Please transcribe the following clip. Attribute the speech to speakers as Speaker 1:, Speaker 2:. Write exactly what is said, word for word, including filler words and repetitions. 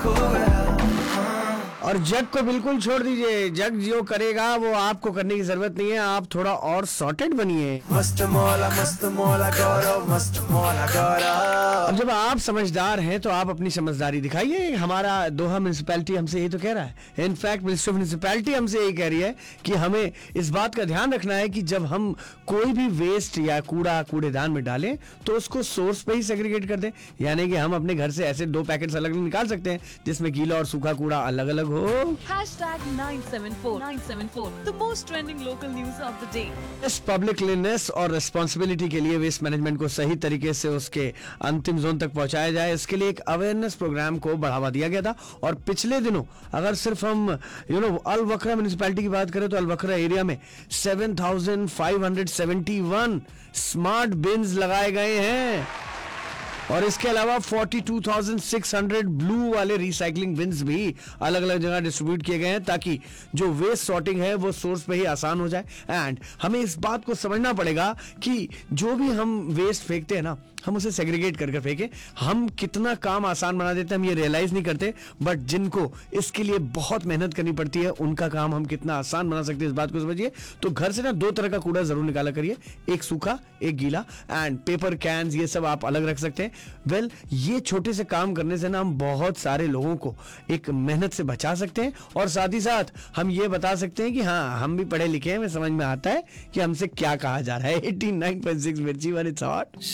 Speaker 1: खो गया।
Speaker 2: और जग को बिल्कुल छोड़ दीजिए, जग जो करेगा वो आपको करने की जरूरत नहीं है, आप थोड़ा और सॉर्टेड बनिए।
Speaker 1: मस्त मौला मस्त मौला गौरव, मस्त मौला गौरव।
Speaker 2: अब जब आप समझदार हैं तो आप अपनी समझदारी दिखाइए। हमारा दोहा म्युनिसिपैलिटी हमसे यही तो कह रहा है। इनफैक्ट मिनिस्टर ऑफ म्युनिसिपैलिटी हमसे यही कह रही है कि हमें इस बात का ध्यान रखना है कि जब हम कोई भी वेस्ट या कूड़ा कूड़ेदान में डालें तो उसको सोर्स पे ही सेग्रीगेट कर दें। यानी कि हम अपने घर से ऐसे दो पैकेट्स अलग अलग निकाल सकते हैं जिसमें गीला और सूखा कूड़ा अलग अलग हो।
Speaker 3: Hashtag nine seven four nine seven four, the most trending local news of the day.
Speaker 2: इस पब्लिक क्लीननेस और रिस्पॉन्सिबिलिटी के लिए वेस्ट मैनेजमेंट को सही तरीके से उसके अंतिम जोन तक पहुंचाया जाए, इसके लिए एक अवेयरनेस प्रोग्राम को बढ़ावा दिया गया था। और पिछले दिनों अगर सिर्फ हम यू नो अल वक्रा म्युनिसिपैलिटी की बात करें तो अल वक्रा एरिया में seven thousand five hundred seventy one smart beans लगाए गए हैं और इसके अलावा forty two thousand six hundred blue वाले रिसाइकलिंग बिन्स भी अलग अलग जगह डिस्ट्रीब्यूट किए गए हैं ताकि जो वेस्ट सॉर्टिंग है वो सोर्स पे ही आसान हो जाए। एंड हमें इस बात को समझना पड़ेगा कि जो भी हम वेस्ट फेंकते हैं ना, हम उसे सेग्रीगेट कर कर फेंके। हम कितना काम आसान बना देते हैं हम ये रियलाइज नहीं करते, बट जिनको इसके लिए बहुत मेहनत करनी पड़ती है उनका काम हम कितना आसान बना सकते हैं, इस बात को समझिए। तो घर से ना दो तरह का कूड़ा जरूर निकाला करिए, एक सूखा एक गीला। एंड पेपर कैंस ये सब आप अलग रख सकते हैं। वेल well, ये छोटे से काम करने से ना हम बहुत सारे लोगों को एक मेहनत से बचा सकते हैं और साथ ही साथ हम ये बता सकते हैं कि हाँ हम भी पढ़े लिखे हैं, हमें समझ में आता है कि हमसे क्या कहा जा रहा है। एटी नाइन पॉइंट सिक्स मिर्ची वन इट्स हॉट।